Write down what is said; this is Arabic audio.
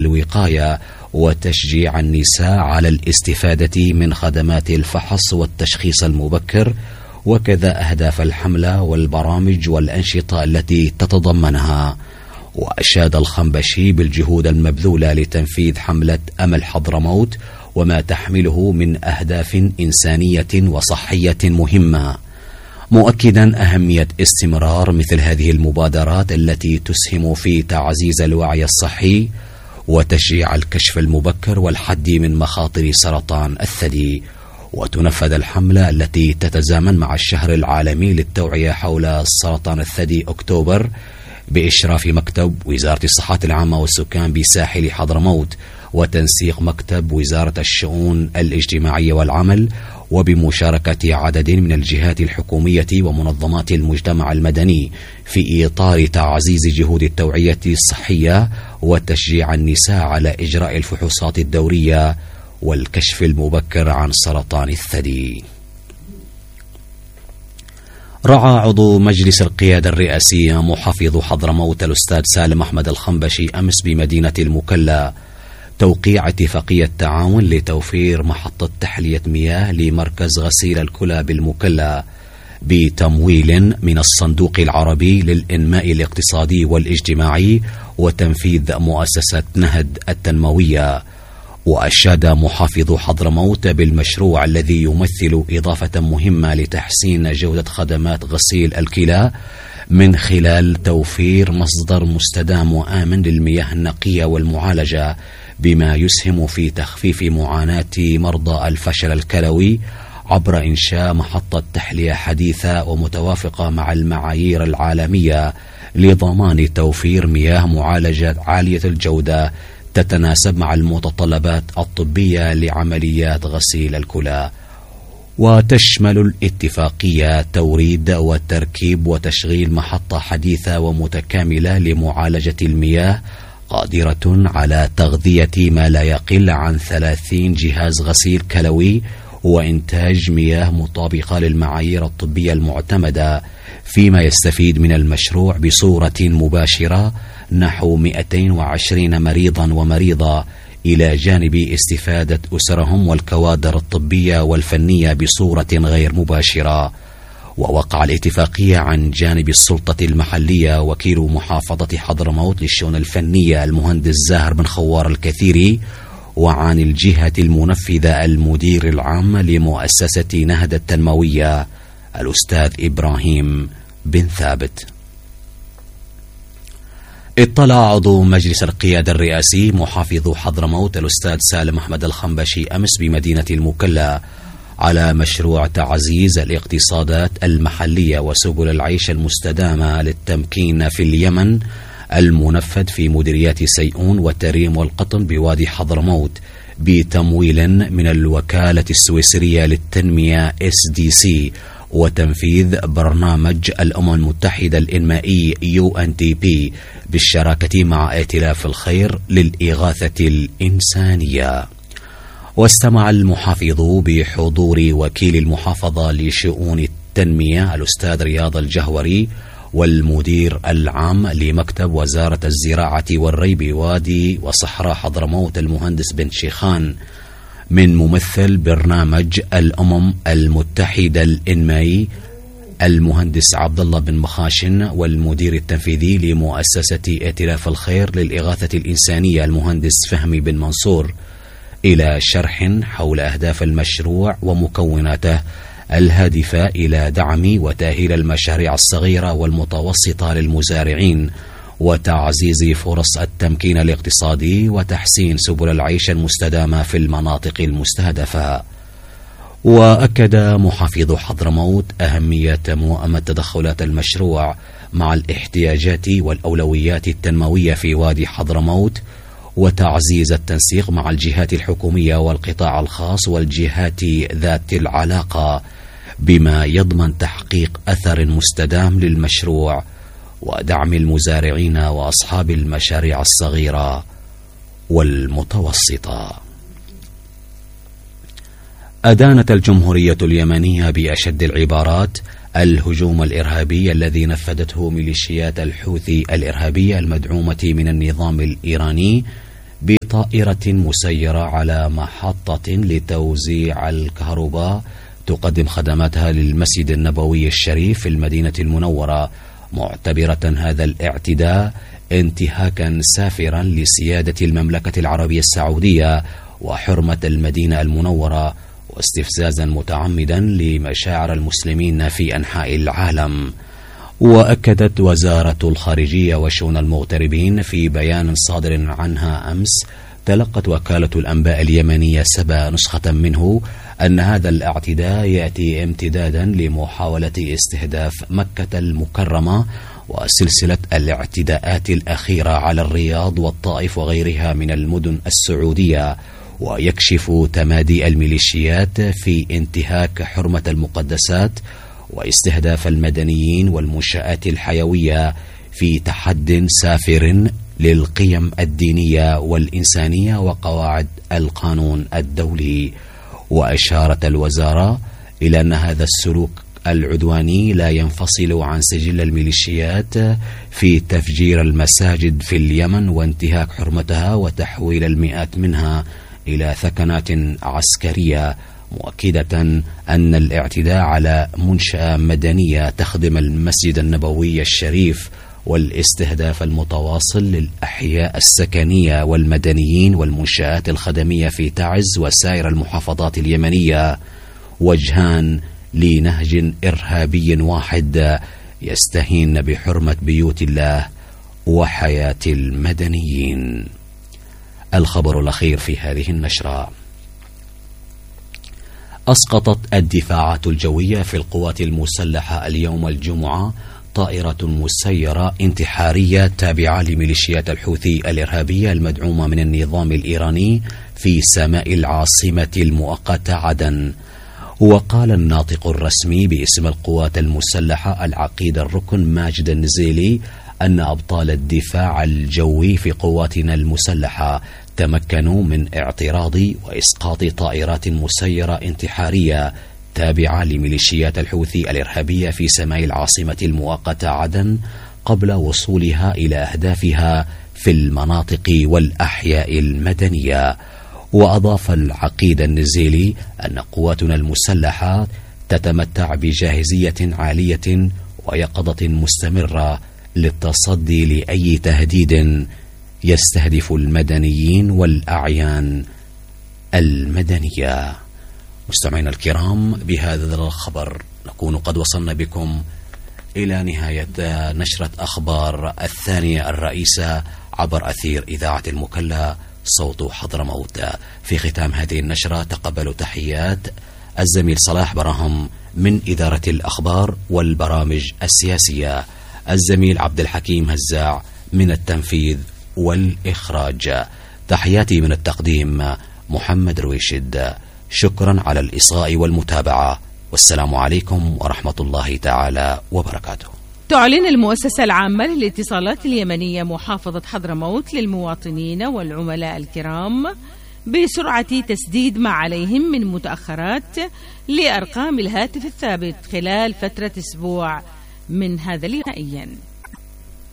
الوقاية وتشجيع النساء على الاستفادة من خدمات الفحص والتشخيص المبكر، وكذا أهداف الحملة والبرامج والأنشطة التي تتضمنها. وأشاد الخنبشي بالجهود المبذولة لتنفيذ حملة أمل حضرموت وما تحمله من أهداف إنسانية وصحية مهمة، مؤكدا أهمية استمرار مثل هذه المبادرات التي تسهم في تعزيز الوعي الصحي وتشجيع الكشف المبكر والحد من مخاطر سرطان الثدي. وتنفذ الحملة التي تتزامن مع الشهر العالمي للتوعية حول سرطان الثدي أكتوبر بإشراف مكتب وزارة الصحة العامة والسكان بساحل حضرموت وتنسيق مكتب وزارة الشؤون الاجتماعية والعمل، وبمشاركة عدد من الجهات الحكومية ومنظمات المجتمع المدني في إطار تعزيز جهود التوعية الصحية وتشجيع النساء على إجراء الفحوصات الدورية والكشف المبكر عن سرطان الثدي. رعى عضو مجلس القيادة الرئاسية محافظ حضرموت الأستاذ سالم أحمد الخنبشي أمس بمدينة المكلا توقيع اتفاقية تعاون لتوفير محطة تحلية مياه لمركز غسيل الكلى بالمكلا بتمويل من الصندوق العربي للإنماء الاقتصادي والاجتماعي وتنفيذ مؤسسة نهد التنموية. وأشاد محافظ حضرموت بالمشروع الذي يمثل إضافة مهمة لتحسين جودة خدمات غسيل الكلى من خلال توفير مصدر مستدام وآمن للمياه النقية والمعالجة، بما يسهم في تخفيف معاناة مرضى الفشل الكلوي عبر إنشاء محطة تحلية حديثة ومتوافقة مع المعايير العالمية لضمان توفير مياه معالجة عالية الجودة تتناسب مع المتطلبات الطبية لعمليات غسيل الكلى. وتشمل الاتفاقية توريد وتركيب وتشغيل محطة حديثة ومتكاملة لمعالجة المياه قادرة على تغذية ما لا يقل عن 30 جهاز غسيل كلوي وإنتاج مياه مطابقة للمعايير الطبية المعتمدة، فيما يستفيد من المشروع بصورة مباشرة نحو 220 مريضا ومريضة، إلى جانب استفادة أسرهم والكوادر الطبية والفنية بصورة غير مباشرة. ووقع الاتفاقية عن جانب السلطة المحلية وكيل محافظة حضرموت للشؤون الفنية المهندس زاهر بن خوار الكثيري، وعن الجهة المنفذة المدير العام لمؤسسة نهد التنموية الأستاذ إبراهيم بن ثابت. اطلع عضو مجلس القيادة الرئاسي محافظ حضرموت الأستاذ سالم أحمد الخنبشي أمس بمدينة المكلا على مشروع تعزيز الاقتصادات المحلية وسبل العيش المستدامة للتمكين في اليمن المنفذ في مديريات سيئون والتريم والقطن بوادي حضرموت بتمويل من الوكالة السويسرية للتنمية SDC وتنفيذ برنامج الأمم المتحدة الإنمائي UNDP بالشراكة مع ائتلاف الخير للإغاثة الإنسانية. واستمع المحافظ بحضور وكيل المحافظة لشؤون التنمية الأستاذ رياض الجهوري والمدير العام لمكتب وزارة الزراعة والري بوادي وصحراء حضرموت المهندس بن شيخان من ممثل برنامج الأمم المتحدة الإنمائي المهندس عبد الله بن مخاشن والمدير التنفيذي لمؤسسة ائتلاف الخير للإغاثة الإنسانية المهندس فهمي بن منصور، إلى شرح حول أهداف المشروع ومكوناته الهادفة إلى دعم وتأهيل المشاريع الصغيرة والمتوسطة للمزارعين وتعزيز فرص التمكين الاقتصادي وتحسين سبل العيش المستدامة في المناطق المستهدفة. وأكد محافظ حضرموت أهمية موائمة تدخلات المشروع مع الاحتياجات والأولويات التنموية في وادي حضرموت وتعزيز التنسيق مع الجهات الحكومية والقطاع الخاص والجهات ذات العلاقة بما يضمن تحقيق أثر مستدام للمشروع ودعم المزارعين وأصحاب المشاريع الصغيرة والمتوسطة. أدانت الجمهورية اليمنية بأشد العبارات الهجوم الإرهابي الذي نفذته ميليشيات الحوثي الإرهابية المدعومة من النظام الإيراني بطائرة مسيرة على محطة لتوزيع الكهرباء تقدم خدماتها للمسجد النبوي الشريف في المدينة المنورة، معتبرة هذا الاعتداء انتهاكا سافرا لسيادة المملكة العربية السعودية وحرمة المدينة المنورة، واستفزازا متعمدا لمشاعر المسلمين في أنحاء العالم. وأكدت وزارة الخارجية وشؤون المغتربين في بيان صادر عنها أمس تلقت وكالة الأنباء اليمنية سبا نسخة منه أن هذا الاعتداء يأتي امتدادا لمحاولة استهداف مكة المكرمة وسلسلة الاعتداءات الأخيرة على الرياض والطائف وغيرها من المدن السعودية، ويكشف تمادي الميليشيات في انتهاك حرمة المقدسات واستهداف المدنيين والمنشآت الحيوية في تحد سافر للقيم الدينية والإنسانية وقواعد القانون الدولي. وأشارت الوزارة إلى أن هذا السلوك العدواني لا ينفصل عن سجل الميليشيات في تفجير المساجد في اليمن وانتهاك حرمتها وتحويل المئات منها إلى ثكنات عسكرية، مؤكدة أن الاعتداء على منشأة مدنية تخدم المسجد النبوي الشريف والاستهداف المتواصل للأحياء السكنية والمدنيين والمنشآت الخدمية في تعز وسائر المحافظات اليمنية وجهان لنهج إرهابي واحد يستهين بحرمة بيوت الله وحياة المدنيين. الخبر الأخير في هذه النشرة: أسقطت الدفاعات الجوية في القوات المسلحة اليوم الجمعة طائرة مسيرة انتحارية تابعة لميليشيات الحوثي الإرهابية المدعومة من النظام الإيراني في سماء العاصمة المؤقتة عدن. وقال الناطق الرسمي باسم القوات المسلحة العقيد الركن ماجد النزيلي أن أبطال الدفاع الجوي في قواتنا المسلحة تمكنوا من اعتراض وإسقاط طائرات مسيرة انتحارية تابعة لميليشيات الحوثي الإرهابية في سماء العاصمة المؤقتة عدن قبل وصولها إلى أهدافها في المناطق والأحياء المدنية. وأضاف العقيد النزيلي أن قواتنا المسلحة تتمتع بجاهزية عالية ويقظة مستمرة للتصدي لأي تهديد يستهدف المدنيين والأعيان المدنية. مستمعينا الكرام، بهذا الخبر نكون قد وصلنا بكم إلى نهاية نشرة أخبار الثانية الرئيسة عبر أثير إذاعة المكلا صوت حضرموت. في ختام هذه النشرة تقبلوا تحيات الزميل صلاح براهم من إدارة الأخبار والبرامج السياسية، الزميل عبد الحكيم هزاع من التنفيذ والإخراج. تحياتي من التقديم محمد رويشد. شكرا على الإصغاء والمتابعة، والسلام عليكم ورحمة الله تعالى وبركاته. تعلن المؤسسة العامة للاتصالات اليمنية محافظة حضرموت للمواطنين والعملاء الكرام بسرعة تسديد ما عليهم من متأخرات لأرقام الهاتف الثابت خلال فترة أسبوع من هذا اليوم.